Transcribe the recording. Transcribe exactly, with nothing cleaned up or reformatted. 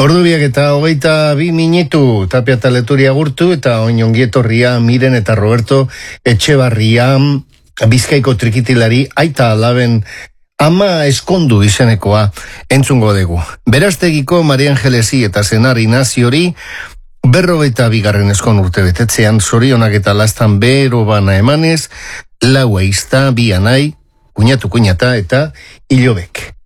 Ordubiak eta hogeita bi minutu Tapia eta Leturi agurtu eta oinongietorria Miren eta Roberto Etxebarria Bizkaiko trikitilari aita alaben ama eskondu izenekoa entzungo dugu. Beraztegiko Maria Angelesi eta Senar Inaziori berrogeita bigarren eskon urte betetzean zorionak eta lastan bero bana emanez, lau eizta, bi anai, kuñatu kuñata eta hilobek.